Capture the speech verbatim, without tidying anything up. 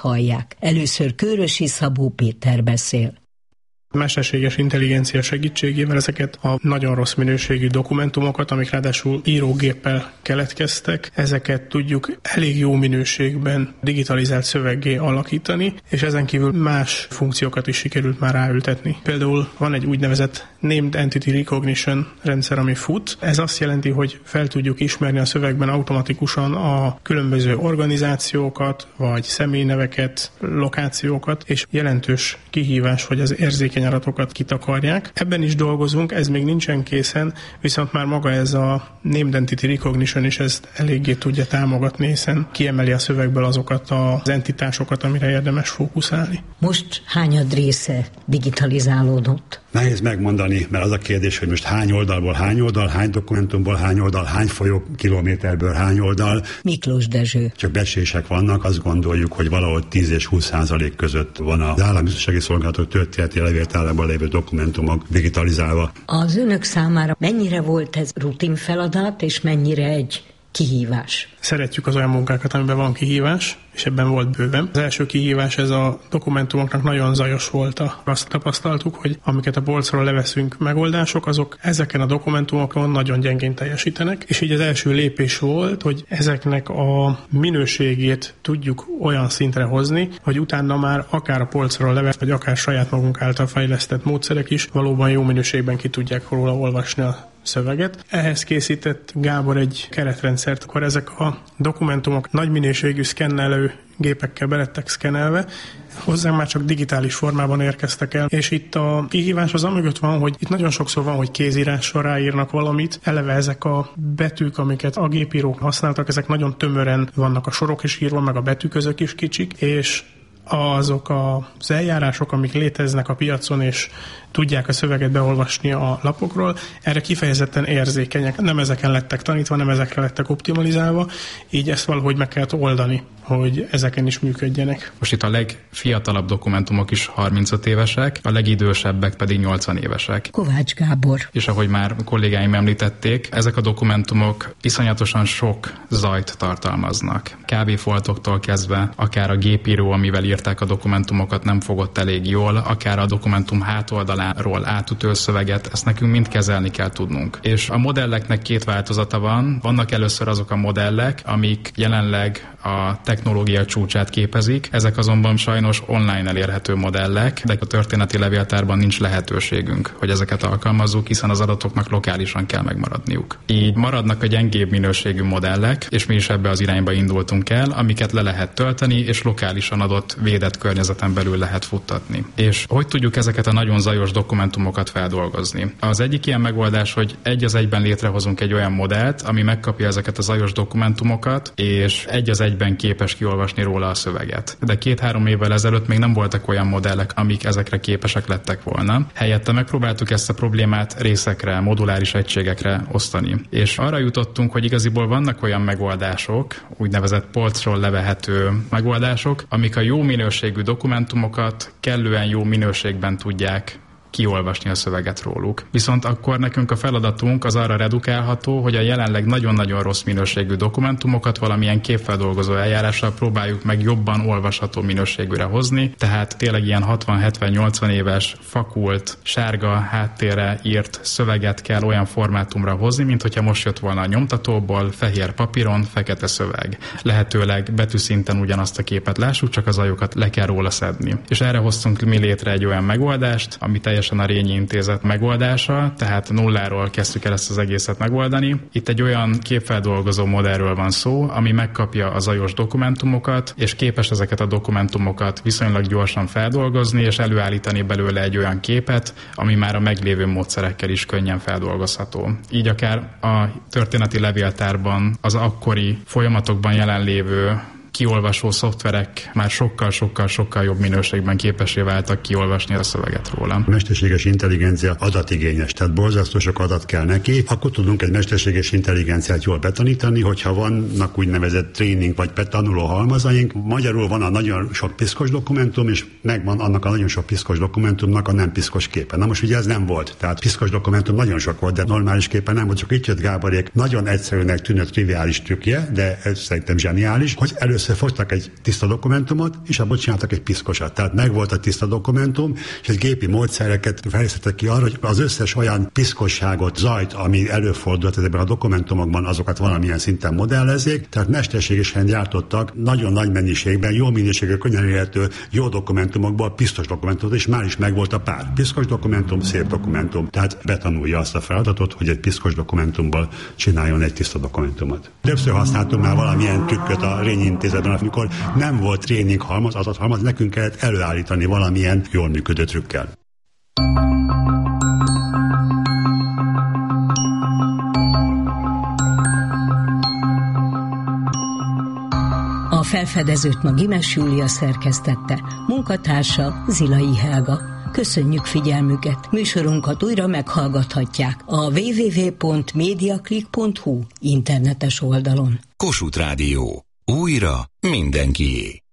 hallják. Először Kőrösi Szabó Péter beszél. Mesterséges intelligencia segítségével ezeket a nagyon rossz minőségű dokumentumokat, amik ráadásul írógéppel keletkeztek, ezeket tudjuk elég jó minőségben digitalizált szöveggé alakítani, és ezen kívül más funkciókat is sikerült már ráültetni. Például van egy úgynevezett Named Entity Recognition rendszer, ami fut. Ez azt jelenti, hogy fel tudjuk ismerni a szövegben automatikusan a különböző organizációkat, vagy személyneveket, lokációkat, és jelentős kihívás, hogy az érzékeny adatokat kitakarják. Ebben is dolgozunk, ez még nincsen készen, viszont már maga ez a Named Entity Recognition is ezt eléggé tudja támogatni, hiszen kiemeli a szövegből azokat az entitásokat, amire érdemes fókuszálni. Most hányad része digitalizálódott? Nehéz megmondani, mert az a kérdés, hogy most hány oldalból hány oldal, hány dokumentumból hány oldal, hány folyókilométerből hány oldal. Miklós Dezső. Csak becslések vannak, azt gondoljuk, hogy valahol tíz és húsz százalék között van az állambiztonsági szolgálatok történeti levéltárában lévő dokumentumok digitalizálva. Az önök számára mennyire volt ez rutin feladat, és mennyire egy kihívás? Szeretjük az olyan munkákat, amiben van kihívás, és ebben volt bőven. Az első kihívás, ez a dokumentumoknak nagyon zajos volt. Azt tapasztaltuk, hogy amiket a polcról leveszünk megoldások, azok ezeken a dokumentumokon nagyon gyengén teljesítenek, és így az első lépés volt, hogy ezeknek a minőségét tudjuk olyan szintre hozni, hogy utána már akár a polcról levesz, vagy akár saját magunk által fejlesztett módszerek is valóban jó minőségben ki tudják róla olvasni a szöveget. Ehhez készített Gábor egy keretrendszert, akkor ezek a dokumentumok nagy minőségű szkennelő gépekkel belettek szkennelve, hozzánk már csak digitális formában érkeztek el, és itt a kihívás az amögött van, hogy itt nagyon sokszor van, hogy kézírással ráírnak valamit, eleve ezek a betűk, amiket a gépírók használtak, ezek nagyon tömören vannak, a sorok is írva, meg a betűközök is kicsik, és azok az eljárások, amik léteznek a piacon, és tudják a szöveget beolvasni a lapokról, erre kifejezetten érzékenyek. Nem ezeken lettek tanítva, nem ezekre lettek optimalizálva, így ezt valahogy meg kellett oldani, hogy ezeken is működjenek. Most itt a legfiatalabb dokumentumok is harmincöt évesek, a legidősebbek pedig nyolcvan évesek. Kovács Gábor. És ahogy már kollégáim említették, ezek a dokumentumok iszonyatosan sok zajt tartalmaznak. Kávéfoltoktól kezdve, akár a gépíró, amivel írták a dokumentumokat, nem fogott elég jól, akár a dokumentum hátoldaláról átütő szöveget, ezt nekünk mind kezelni kell tudnunk. És a modelleknek két változata van. Vannak először azok a modellek, amik jelenleg a technológia csúcsát képezik, ezek azonban sajnos online elérhető modellek, de a történeti levéltárban nincs lehetőségünk, hogy ezeket alkalmazzuk, hiszen az adatoknak lokálisan kell megmaradniuk. Így maradnak a gyengébb minőségű modellek, és mi is ebbe az irányba indultunk el, amiket le lehet tölteni, és lokálisan adott védett környezeten belül lehet futtatni. És hogy tudjuk ezeket a nagyon zajos dokumentumokat feldolgozni? Az egyik ilyen megoldás, hogy egy az egyben létrehozunk egy olyan modellt, ami megkapja ezeket a zajos dokumentumokat, és egy az egyben képes kiolvasni róla a szöveget. De két-három évvel ezelőtt még nem voltak olyan modellek, amik ezekre képesek lettek volna. Helyette megpróbáltuk ezt a problémát részekre, moduláris egységekre osztani. És arra jutottunk, hogy igaziból vannak olyan megoldások, úgynevezett polcról levehető megoldások, amik a jó minőségű dokumentumokat kellően jó minőségben tudják kiolvasni a szöveget róluk. Viszont akkor nekünk a feladatunk az arra redukálható, hogy a jelenleg nagyon-nagyon rossz minőségű dokumentumokat valamilyen képfeldolgozó eljárással próbáljuk meg jobban olvasható minőségűre hozni, tehát tényleg ilyen hatvan-hetven-nyolcvan éves fakult, sárga háttérre írt szöveget kell olyan formátumra hozni, mint hogyha most jött volna a nyomtatóból, fehér papíron, fekete szöveg. Lehetőleg betűszinten ugyanazt a képet lássuk, csak az ajokat le kell róla szedni. És erre hoztunk mi létre egy olyan megoldást, ami teljesen a Rényi Intézet megoldása, tehát nulláról kezdtük el ezt az egészet megoldani. Itt egy olyan képfeldolgozó modellről van szó, ami megkapja a zajos dokumentumokat, és képes ezeket a dokumentumokat viszonylag gyorsan feldolgozni, és előállítani belőle egy olyan képet, ami már a meglévő módszerekkel is könnyen feldolgozható. Így akár a történeti levéltárban az akkori folyamatokban jelenlévő kiolvasó szoftverek már sokkal-sokkal-sokkal jobb minőségben képessé váltak kiolvasni a szöveget róla. A mesterséges intelligencia adatigényes, tehát borzasztó sok adat kell neki, akkor tudunk egy mesterséges intelligenciát jól betanítani, hogyha vannak úgynevezett tréning vagy betanuló halmazaink. Magyarul van a nagyon sok piszkos dokumentum, és megvan annak a nagyon sok piszkos dokumentumnak a nem piszkos képe. Na most ugye ez nem volt, tehát piszkos dokumentum nagyon sok volt, de normális képen nem volt, csak itt jött Gáborék nagyon egyszerűnek tűnő triviális trükkje, de ez szerintem zseniális, hogy először Először fogtak egy tiszta dokumentumot, és abból csináltak egy piszkosat. Tehát megvolt a tiszta dokumentum, és egy gépi módszereket fejlesztettek ki arra, hogy az összes olyan piszkosságot, zajt, ami előfordult ezekben a dokumentumokban, azokat valamilyen szinten modellezzék. Tehát mesterségesen gyártottak nagyon nagy mennyiségben, jó minőségű, könnyen érhető, jó dokumentumokból piszkos dokumentumot, és már is megvolt a pár. Piszkos dokumentum, szép dokumentum. Tehát betanulja azt a feladatot, hogy egy piszkos dokumentumból csináljon egy tiszta dokumentumot. Többször használtunk már valamilyen trükköt a Rényi Intézetben, amikor nem volt tréninghalmaz, adathalmaz, nekünk kellett előállítani valamilyen jól működő trükkel. A felfedezőt ma Gimes Júlia szerkesztette, munkatársa Zilai Helga. Köszönjük figyelmüket! Műsorunkat újra meghallgathatják a double-u double-u double-u pont mediaclick pont hu internetes oldalon. Kossuth Rádió. Újra mindenkié.